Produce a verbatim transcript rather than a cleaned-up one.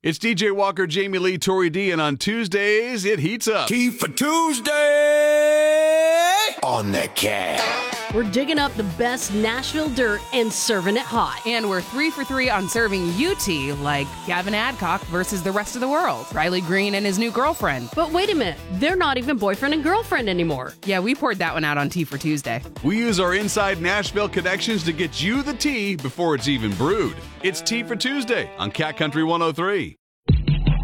It's D J Walker, Jamie Lee, Tori D, and on Tuesdays, it heats up. Tea for Tuesday on the Cat. We're digging up the best Nashville dirt and serving it hot. And we're three for three on serving you tea, like Gavin Adcock versus the rest of the world, Riley Green and his new girlfriend. But wait a minute, they're not even boyfriend and girlfriend anymore. Yeah, we poured that one out on Tea for Tuesday. We use our inside Nashville connections to get you the tea before it's even brewed. It's Tea for Tuesday on Cat Country one oh three.